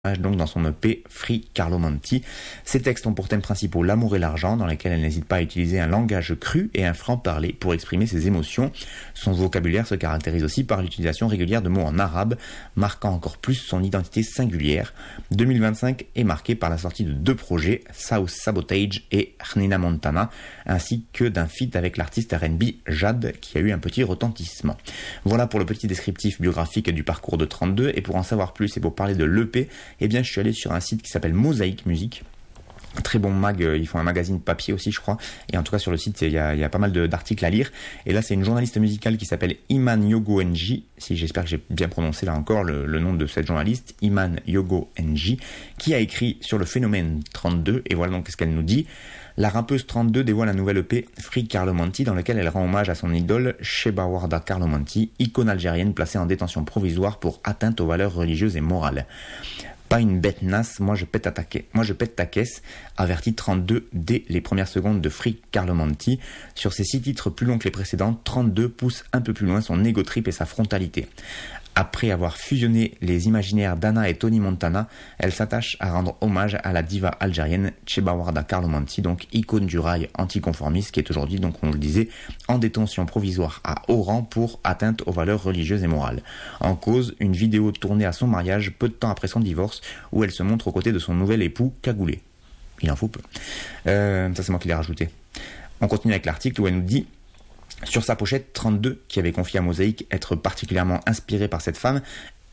donc dans son EP Free Carlo Monti. Ses textes ont pour thèmes principaux l'amour et l'argent, dans lesquels elle n'hésite pas à utiliser un langage cru et un franc-parler pour exprimer ses émotions. Son vocabulaire se caractérise aussi par l'utilisation régulière de mots en arabe, marquant encore plus son identité singulière. 2025 est marqué par la sortie de 2 projets, South Sabotage et Hnina Montana, ainsi que d'un feat avec l'artiste R&B Jade, qui a eu un petit retentissement. Voilà pour le petit descriptif biographique du parcours de 32, et pour en savoir plus et pour parler de l'EP, eh bien, je suis allé sur un site qui s'appelle Mosaïque Musique. Très bon mag, ils font un magazine papier aussi, je crois. Et en tout cas, sur le site, il y a pas mal d'articles à lire. Et là, c'est une journaliste musicale qui s'appelle Iman Yogo NJ. Si j'espère que j'ai bien prononcé là encore le nom de cette journaliste, Iman Yogo NJ, qui a écrit sur le phénomène 32. Et voilà donc ce qu'elle nous dit. La rappeuse 32 dévoile un nouvel EP, Free Carlo Monti, dans lequel elle rend hommage à son idole, Sheba Warda Carlo Monti, icône algérienne placée en détention provisoire pour atteinte aux valeurs religieuses et morales. Pas une bête nasse, moi je pète ta caisse, avertit 32 dès les premières secondes de Free Carlo Monti. Sur ses 6 titres plus longs que les précédents, 32 pousse un peu plus loin son ego trip et sa frontalité. Après avoir fusionné les imaginaires d'Anna et Tony Montana, elle s'attache à rendre hommage à la diva algérienne Sheba Warda Carlo Monti, donc icône du rail anticonformiste, qui est aujourd'hui, donc on le disait, en détention provisoire à Oran pour atteinte aux valeurs religieuses et morales. En cause, une vidéo tournée à son mariage peu de temps après son divorce, où elle se montre aux côtés de son nouvel époux cagoulé. Il en faut peu. Ça c'est moi qui l'ai rajouté. On continue avec l'article où elle nous dit: sur sa pochette, 32, qui avait confié à Mosaïque être particulièrement inspiré par cette femme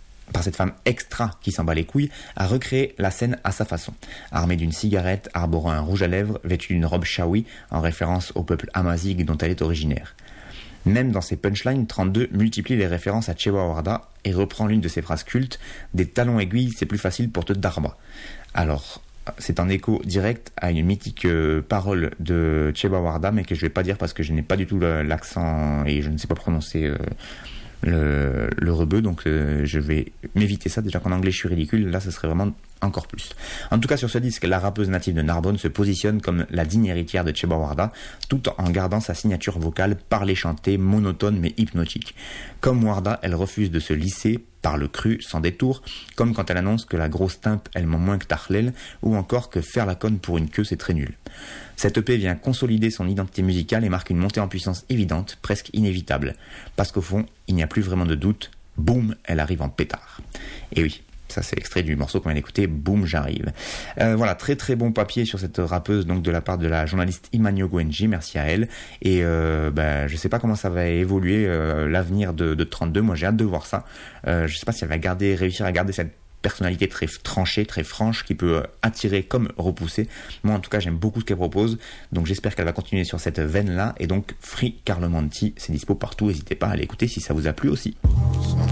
extra qui s'en bat les couilles, a recréé la scène à sa façon. Armée d'une cigarette, arborant un rouge à lèvres, vêtue d'une robe chaoui, en référence au peuple amazigh dont elle est originaire. Même dans ses punchlines, 32 multiplie les références à Sheba Warda et reprend l'une de ses phrases cultes: des talons aiguilles, c'est plus facile pour te darba. Alors, c'est un écho direct à une mythique parole de Sheba Warda, mais que je vais pas dire parce que je n'ai pas du tout l'accent et je ne sais pas prononcer le rebeu, donc je vais m'éviter ça. Déjà qu'en anglais je suis ridicule, là ce serait vraiment encore plus. En tout cas, sur ce disque, la rappeuse native de Narbonne se positionne comme la digne héritière de Sheba Warda, tout en gardant sa signature vocale parlée chantée, monotone mais hypnotique. Comme Warda, elle refuse de se lisser par le cru sans détour, comme quand elle annonce que la grosse timpe elle ment moins que Tarlel, ou encore que faire la conne pour une queue c'est très nul. Cette EP vient consolider son identité musicale et marque une montée en puissance évidente, presque inévitable, parce qu'au fond, il n'y a plus vraiment de doute, boum, elle arrive en pétard. Et oui, ça c'est extrait du morceau qu'on vient d'écouter, Boum j'arrive. Voilà, très très bon papier sur cette rappeuse, donc de la part de la journaliste Iman Yogo NJ, merci à elle. Et je sais pas comment ça va évoluer l'avenir de 32, moi j'ai hâte de voir ça. Je sais pas si elle va réussir à garder cette personnalité très tranchée, très franche, qui peut attirer comme repousser. Moi en tout cas j'aime beaucoup ce qu'elle propose, donc j'espère qu'elle va continuer sur cette veine là. Et donc Free Carlo Monti, c'est dispo partout, n'hésitez pas à l'écouter si ça vous a plu aussi.